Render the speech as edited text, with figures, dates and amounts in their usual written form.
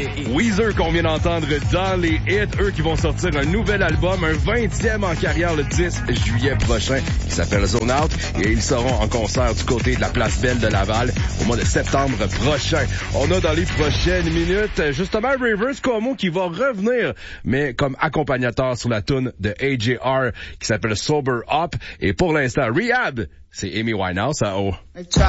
Weezer qu'on vient d'entendre dans les hits, eux qui vont sortir un nouvel album, un 20e en carrière le 10 juillet prochain, qui s'appelle Zone Out, et ils seront en concert du côté de la Place Belle de Laval au mois de septembre prochain. On a dans les prochaines minutes, justement, Rivers Cuomo qui va revenir, mais comme accompagnateur sur la tune de AJR qui s'appelle Sober Up, et pour l'instant, Rehab, c'est Amy Winehouse à haut.